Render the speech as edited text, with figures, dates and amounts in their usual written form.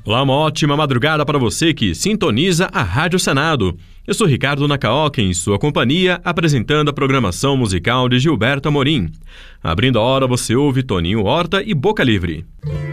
Olá, uma ótima madrugada para você que sintoniza a Rádio Senado. Eu sou Ricardo Nacaoca, em sua companhia, apresentando a programação musical de Gilberto Amorim. Abrindo a hora, você ouve Toninho Horta e Boca Livre.